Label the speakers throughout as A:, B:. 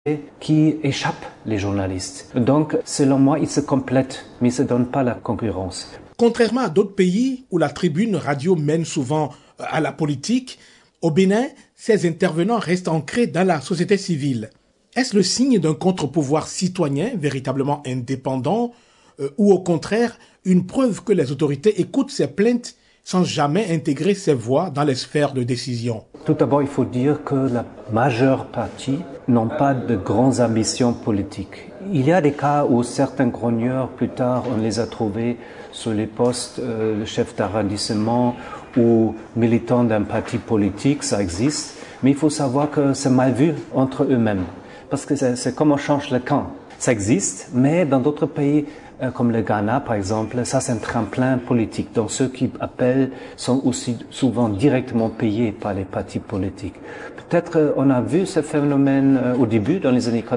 A: qui échappent les journalistes. Donc, selon moi, ils se complètent, mais ils ne se donnent pas la concurrence.
B: Contrairement à d'autres pays où la tribune radio mène souvent à la politique, au Bénin, ces intervenants restent ancrés dans la société civile. Est-ce le signe d'un contre-pouvoir citoyen véritablement indépendant ou au contraire une preuve que les autorités écoutent ces plaintes sans jamais intégrer ces voix dans les sphères de décision?
A: Tout d'abord, il faut dire que la majeure partie n'ont pas de grandes ambitions politiques. Il y a des cas où certains grogneurs, plus tard, on les a trouvés sur les postes de chef d'arrondissement ou militants d'un parti politique, ça existe. Mais il faut savoir que c'est mal vu entre eux-mêmes. Parce que c'est comme on change le camp. Ça existe, mais dans d'autres pays, comme le Ghana par exemple, ça c'est un tremplin politique. Donc ceux qui appellent sont aussi souvent directement payés par les partis politiques. Peut-être on a vu ce phénomène au début, dans les années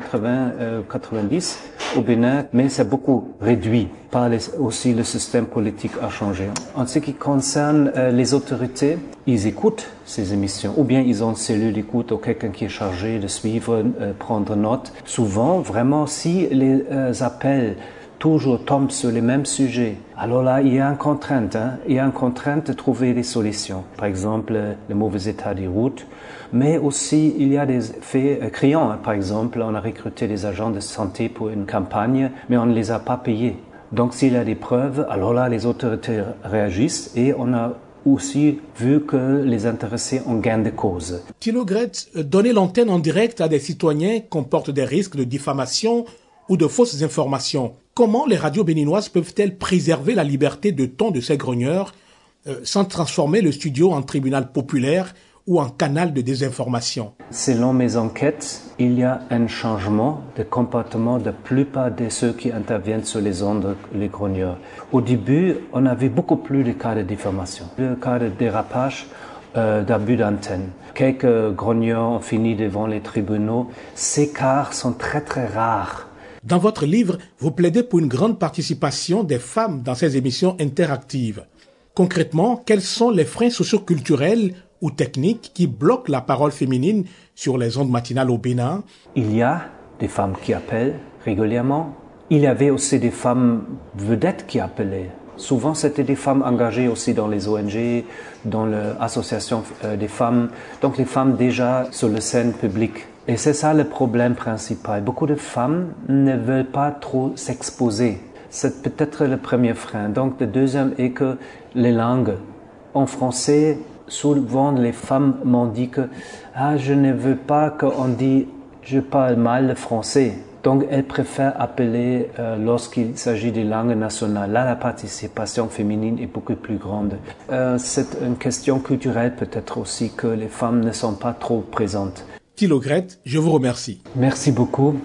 A: 80-90 au Bénin, mais c'est beaucoup réduit. Aussi le système politique a changé. En ce qui concerne les autorités, ils écoutent ces émissions, ou bien ils ont une cellule d'écoute ou quelqu'un qui est chargé de suivre, prendre note. Souvent, vraiment, si les appels toujours tombent sur les mêmes sujets, alors là, il y a une contrainte. Il y a une contrainte de trouver des solutions. Par exemple, le mauvais état des routes, mais aussi il y a des faits criants. Par exemple, on a recruté des agents de santé pour une campagne, mais on ne les a pas payés. Donc s'il y a des preuves, alors là, les autorités réagissent et on a aussi vu que les intéressés ont gain de cause.
B: Thilo Gret, donner l'antenne en direct à des citoyens comporte des risques de diffamation ou de fausses informations. Comment les radios béninoises peuvent-elles préserver la liberté de ton de ces grogneurs sans transformer le studio en tribunal populaire ou en canal de désinformation?
A: Selon mes enquêtes, il y a un changement de comportement de la plupart de ceux qui interviennent sur les ondes, les grogneurs. Au début, on avait beaucoup plus de cas de diffamation, de cas de dérapage, d'abus d'antenne. Quelques grogneurs ont fini devant les tribunaux. Ces cas sont très très rares.
B: Dans votre livre, vous plaidez pour une grande participation des femmes dans ces émissions interactives. Concrètement, quels sont les freins socioculturels ou techniques qui bloquent la parole féminine sur les ondes matinales au Bénin?
A: Il y a des femmes qui appellent régulièrement. Il y avait aussi des femmes vedettes qui appelaient. Souvent, c'était des femmes engagées aussi dans les ONG, dans l'association des femmes. Donc, les femmes déjà sur la scène publique. Et c'est ça le problème principal. Beaucoup de femmes ne veulent pas trop s'exposer. C'est peut-être le premier frein. Donc, le deuxième est que les langues. En français, souvent les femmes m'ont dit que je ne veux pas qu'on dise je parle mal le français. Donc elles préfèrent appeler lorsqu'il s'agit des langues nationales. Là, la participation féminine est beaucoup plus grande. C'est une question culturelle peut-être aussi que les femmes ne sont pas trop présentes.
B: Thilo Gret, je vous remercie.
A: Merci beaucoup.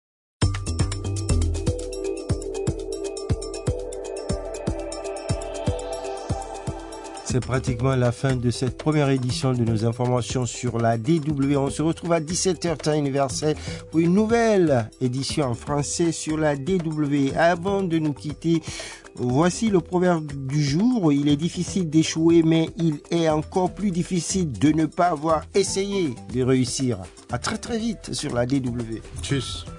C: C'est pratiquement la fin de cette première édition de nos informations sur la DW. On se retrouve à 17h temps universel pour une nouvelle édition en français sur la DW. Avant de nous quitter, voici le proverbe du jour. Il est difficile d'échouer, mais il est encore plus difficile de ne pas avoir essayé de réussir. À très très vite sur la DW.
D: Tchuss.